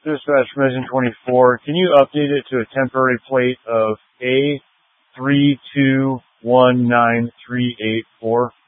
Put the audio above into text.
Dispatch Mission 24, can you update it to a temporary plate of A32193884?